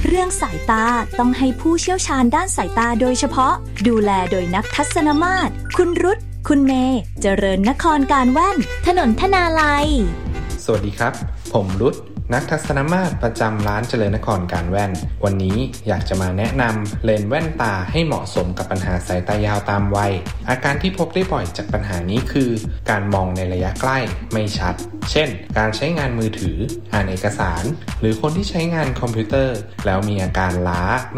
เรื่องสายตาต้องให้ผู้เชี่ยวชาญด้านสายตาโดยเฉพาะดูแลโดยนักทัศนมาตรคุณรุตคุณเมย์เจริญนครการแว่นถนนธนาลัยสวัสดีครับผมรุตนักทัศนมาตรประจำร้านเจริญนครการแว่นวันนี้อยากจะมาแนะนำเลนส์แว่นตาให้เหมาะสมกับปัญหาสายตายาวตามวัยอาการที่พบได้บ่อยจากปัญหานี้คือการมองในระยะใกล้ไม่ชัดเช่นการใช้งานมือถืออ่านเอกสารหรือคนที่ใช้งานคอมพิวเตอร์แล้วมีอาการล้า